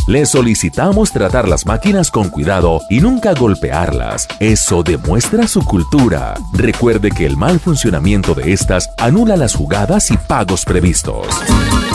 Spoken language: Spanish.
Le solicitamos tratar las máquinas con cuidado y nunca golpearlas. Eso demuestra su cultura. Recuerde que el mal funcionamiento de estas anula las jugadas y pagos previstos.